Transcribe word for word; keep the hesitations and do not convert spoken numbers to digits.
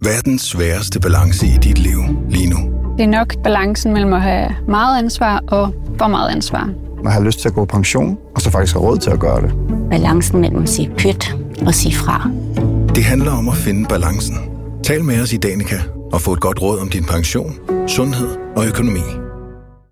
Hvad er den sværeste balance i dit liv lige nu? Det er nok balancen mellem at have meget ansvar og for meget ansvar. Man har lyst til at gå på pension, og så faktisk har råd til at gøre det. Balancen mellem at sige pyt og sige fra. Det handler om at finde balancen. Tal med os i Danica og få et godt råd om din pension, sundhed og økonomi.